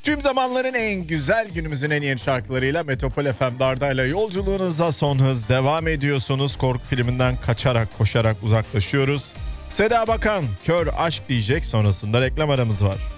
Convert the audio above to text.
Tüm zamanların en güzel, günümüzün en yeni şarkılarıyla Metropol FM Darda'yla yolculuğunuza son hız devam ediyorsunuz. Korku filminden kaçarak, koşarak uzaklaşıyoruz. Seda Bakan, Kör Aşk diyecek, sonrasında reklam aramız var.